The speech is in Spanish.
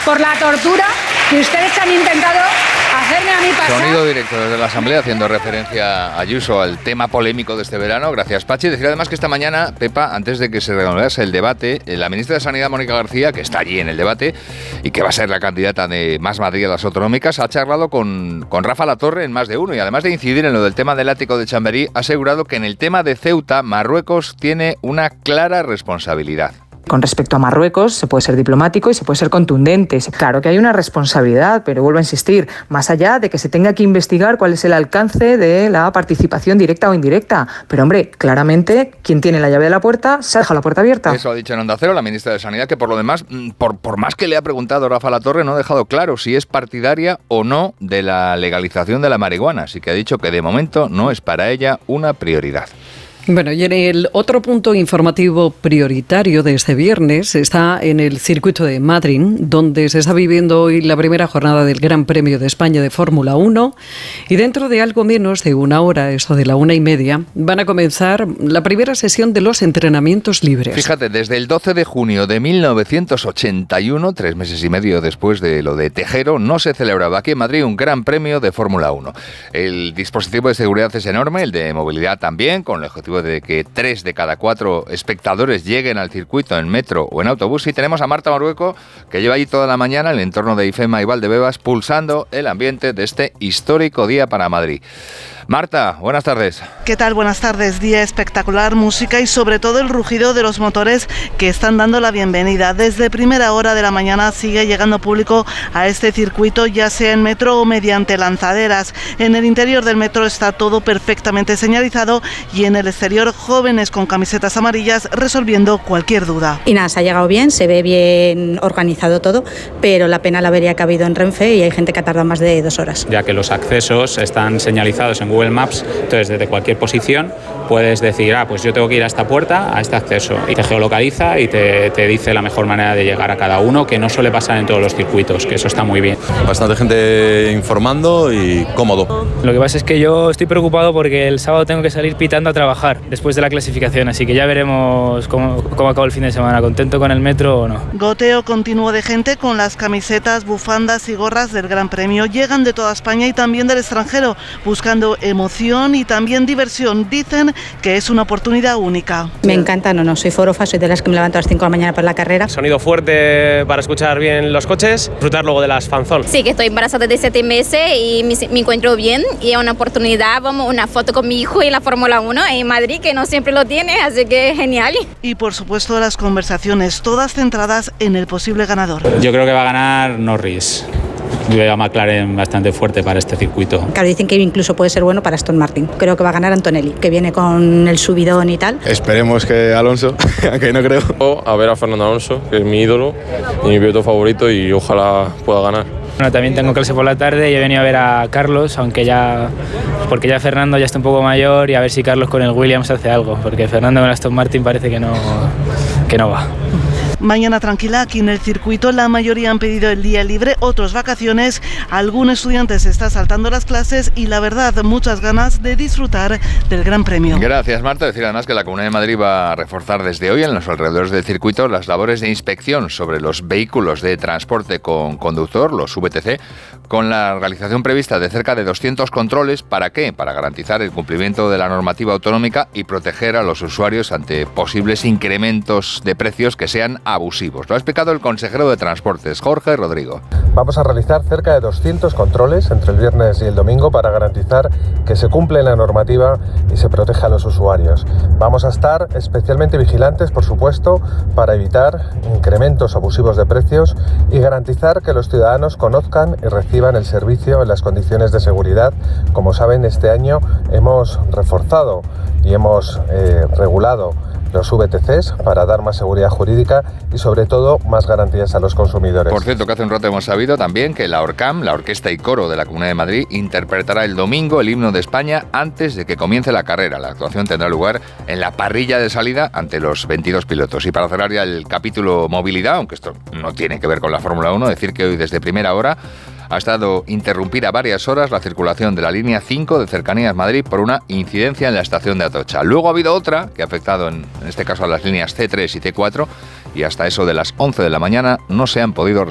por la tortura que ustedes han intentado hacerme a mí pasar. Sonido directo desde la Asamblea haciendo referencia a Ayuso, al tema polémico de este verano. Gracias, Pachi. Decir además que esta mañana, Pepa, antes de que se reanudase el debate, la ministra de Sanidad, Mónica García, que está allí en el debate y que va a ser la candidata de Más Madrid a las autonómicas, ha charlado con Rafa Latorre en Más de Uno y además de incidir en lo del tema del ático de Chamberí, ha asegurado que en el tema de Ceuta, Marruecos tiene una clara responsabilidad. Con respecto a Marruecos, se puede ser diplomático y se puede ser contundente. Claro que hay una responsabilidad, pero vuelvo a insistir, más allá de que se tenga que investigar cuál es el alcance de la participación directa o indirecta. Pero, hombre, claramente, quien tiene la llave de la puerta, se ha dejado la puerta abierta. Eso ha dicho en Onda Cero la ministra de Sanidad, que por lo demás, por más que le ha preguntado Rafa Latorre, no ha dejado claro si es partidaria o no de la legalización de la marihuana. Así que ha dicho que de momento no es para ella una prioridad. Bueno, y en el otro punto informativo prioritario de este viernes está en el circuito de Madrid, donde se está viviendo hoy la primera jornada del Gran Premio de España de Fórmula 1 y dentro de algo menos de una hora, eso de la 1:30, van a comenzar la primera sesión de los entrenamientos libres. Fíjate, desde el 12 de junio de 1981, 3 meses y medio después de lo de Tejero, no se celebraba aquí en Madrid un Gran Premio de Fórmula 1. El dispositivo de seguridad es enorme, el de movilidad también, con el objetivo de que 3 de cada 4 espectadores lleguen al circuito en metro o en autobús. Y tenemos a Marta Marrueco, que lleva allí toda la mañana en el entorno de IFEMA y Valdebebas, pulsando el ambiente de este histórico día para Madrid. Marta, buenas tardes. ¿Qué tal? Buenas tardes. Día espectacular, música y sobre todo el rugido de los motores que están dando la bienvenida. Desde primera hora de la mañana sigue llegando público a este circuito, ya sea en metro o mediante lanzaderas. En el interior del metro está todo perfectamente señalizado y en el exterior jóvenes con camisetas amarillas resolviendo cualquier duda. Y nada, se ha llegado bien, se ve bien organizado todo, pero la pena la avería que ha habido en Renfe y hay gente que ha tardado más de 2 horas. Ya que los accesos están señalizados en Google Maps, entonces desde cualquier posición puedes decir, pues yo tengo que ir a esta puerta, a este acceso, y te geolocaliza y te dice la mejor manera de llegar a cada uno, que no suele pasar en todos los circuitos, que eso está muy bien. Bastante gente informando y cómodo. Lo que pasa es que yo estoy preocupado porque el sábado tengo que salir pitando a trabajar después de la clasificación, así que ya veremos cómo acaba el fin de semana, contento con el metro o no. Goteo continuo de gente con las camisetas, bufandas y gorras del Gran Premio. Llegan de toda España y también del extranjero, buscando emoción y también diversión. Dicen que es una oportunidad única. Me encanta, no soy forofa, soy de las que me levanto a las 5 de la mañana para la carrera. Sonido fuerte para escuchar bien los coches, disfrutar luego de las fanzón. Sí, que estoy embarazada de 7 meses y me encuentro bien y es una oportunidad, vamos, una foto con mi hijo en la Fórmula 1 en Madrid, que no siempre lo tiene, así que es genial. Y por supuesto las conversaciones, todas centradas en el posible ganador. Yo creo que va a ganar Norris. Yo veo a McLaren bastante fuerte para este circuito. Claro, dicen que incluso puede ser bueno para Aston Martin. Creo que va a ganar Antonelli, que viene con el subidón y tal. Esperemos que Alonso, aunque no creo. A ver a Fernando Alonso, que es mi ídolo y mi piloto favorito, y ojalá pueda ganar. Bueno, también tengo clase por la tarde y he venido a ver a Carlos, porque ya Fernando ya está un poco mayor, y a ver si Carlos con el Williams hace algo, porque Fernando con el Aston Martin parece que no va. Mañana tranquila aquí en el circuito, la mayoría han pedido el día libre, otros vacaciones, algún estudiante se está saltando las clases y la verdad, muchas ganas de disfrutar del Gran Premio. Gracias, Marta. Decir además que la Comunidad de Madrid va a reforzar desde hoy en los alrededores del circuito las labores de inspección sobre los vehículos de transporte con conductor, los VTC, con la realización prevista de cerca de 200 controles. ¿Para qué? Para garantizar el cumplimiento de la normativa autonómica y proteger a los usuarios ante posibles incrementos de precios que sean abusivos. Lo ha explicado el consejero de Transportes, Jorge Rodrigo. Vamos a realizar cerca de 200 controles entre el viernes y el domingo para garantizar que se cumple la normativa y se proteja a los usuarios. Vamos a estar especialmente vigilantes, por supuesto, para evitar incrementos abusivos de precios y garantizar que los ciudadanos conozcan y reciban el servicio en las condiciones de seguridad. Como saben, este año hemos reforzado y hemos regulado los VTCs para dar más seguridad jurídica y sobre todo más garantías a los consumidores. Por cierto, que hace un rato hemos sabido también que la ORCAM, la Orquesta y Coro de la Comunidad de Madrid, interpretará el domingo el himno de España antes de que comience la carrera. La actuación tendrá lugar en la parrilla de salida ante los 22 pilotos. Y para cerrar ya el capítulo movilidad, aunque esto no tiene que ver con la Fórmula 1, decir que hoy desde primera hora ha estado interrumpida varias horas la circulación de la línea 5 de Cercanías Madrid por una incidencia en la estación de Atocha. Luego ha habido otra que ha afectado en este caso a las líneas C3 y C4 y hasta eso de las 11 de la mañana no se han podido